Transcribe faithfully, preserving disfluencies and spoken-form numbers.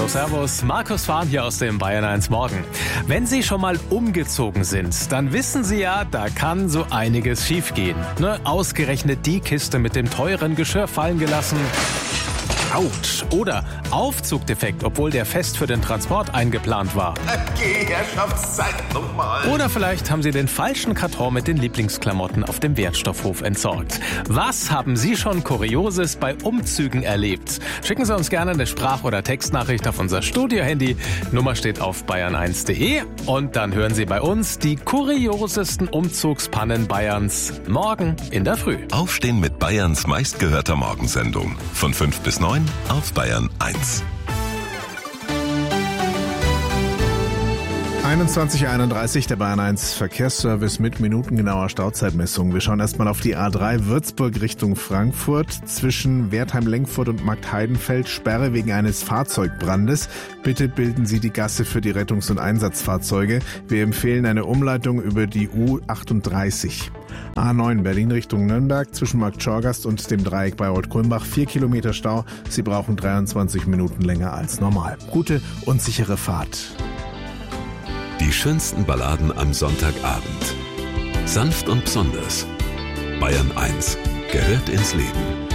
Hallo, servus. Markus Fahm hier aus dem Bayern eins Morgen. Wenn Sie schon mal umgezogen sind, dann wissen Sie ja, da kann so einiges schiefgehen. Ne? Ausgerechnet die Kiste mit dem teuren Geschirr fallen gelassen. Autsch. Oder Aufzugdefekt, obwohl der fest für den Transport eingeplant war. Okay, Herrschaftszeit nochmal. Oder vielleicht haben Sie den falschen Karton mit den Lieblingsklamotten auf dem Wertstoffhof entsorgt. Was haben Sie schon Kurioses bei Umzügen erlebt? Schicken Sie uns gerne eine Sprach- oder Textnachricht auf unser Studio-Handy. Nummer steht auf bayern eins punkt de und dann hören Sie bei uns die kuriosesten Umzugspannen Bayerns morgen in der Früh. Aufstehen mit Bayerns meistgehörter Morgensendung. Von fünf bis neun auf Bayern eins. einundzwanzig Uhr einunddreißig, der Bayern eins Verkehrsservice mit minutengenauer Stauzeitmessung. Wir schauen erstmal auf die A drei Würzburg Richtung Frankfurt. Zwischen Wertheim-Lenkfurt und Marktheidenfeld Sperre wegen eines Fahrzeugbrandes. Bitte bilden Sie die Gasse für die Rettungs- und Einsatzfahrzeuge. Wir empfehlen eine Umleitung über die U achtunddreißig. A neun Berlin Richtung Nürnberg zwischen Markt Schorgast und dem Dreieck Bayreuth-Kulmbach. Vier Kilometer Stau. Sie brauchen dreiundzwanzig Minuten länger als normal. Gute und sichere Fahrt. Die schönsten Balladen am Sonntagabend. Sanft und besonders. Bayern eins gehört ins Leben.